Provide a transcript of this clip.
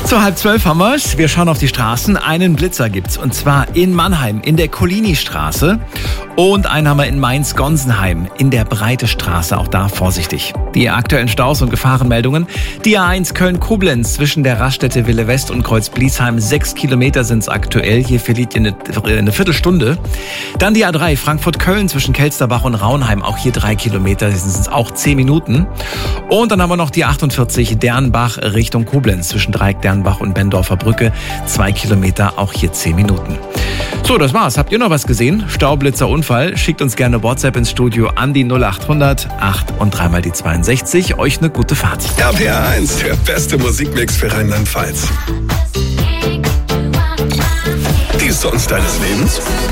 So, 11:30 haben wir's. Wir schauen auf die Straßen. Einen Blitzer gibt's. Und zwar in Mannheim in der Collini-Straße. Und einen haben wir in Mainz-Gonsenheim in der Breite-Straße. Auch da vorsichtig. Die aktuellen Staus und Gefahrenmeldungen. Die A1 Köln-Koblenz zwischen der Raststätte Wille West und Kreuz-Bliesheim. 6 Kilometer sind's aktuell. Hier verliert ihr eine Viertelstunde. Dann die A3 Frankfurt-Köln zwischen Kelsterbach und Raunheim. Auch hier 3 Kilometer. Das sind auch 10 Minuten. Und dann haben wir noch die 48 Dernbach Richtung Koblenz zwischen Dreieck-Dernbach und Bendorfer Brücke. 2 Kilometer, auch hier 10 Minuten. So, das war's. Habt ihr noch was gesehen? Staublitzer, Unfall? Schickt uns gerne WhatsApp ins Studio an die 0800 8 und 3 mal die 62. Euch eine gute Fahrt. RPR 1, der beste Musikmix für Rheinland-Pfalz. Die Songs deines Lebens?